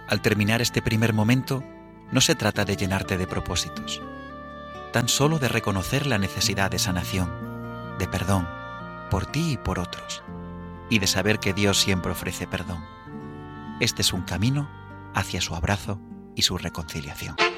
Al terminar este primer momento, no se trata de llenarte de propósitos, tan solo de reconocer la necesidad de sanación, de perdón, por ti y por otros, y de saber que Dios siempre ofrece perdón. Este es un camino hacia su abrazo y su reconciliación.